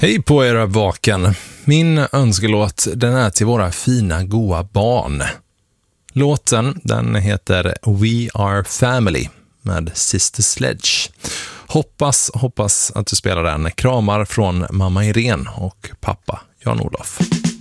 Hej på era vaken. Min önskelåt, den är till våra fina goa barn. Låten, den heter We Are Family med Sister Sledge. Hoppas att du spelar den. Kramar från mamma Irene och pappa Jan-Olof.